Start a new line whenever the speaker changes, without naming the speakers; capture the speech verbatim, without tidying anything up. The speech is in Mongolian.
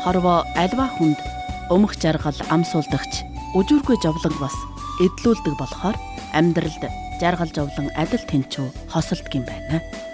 Хорвоо альва хүнд өмх жаргал амсуулдагч үжүүргүй жовлон бас эдлүүлдэг болохоор амьдралд жаргал жовлон адил тэнцүү хосолдог юм байна.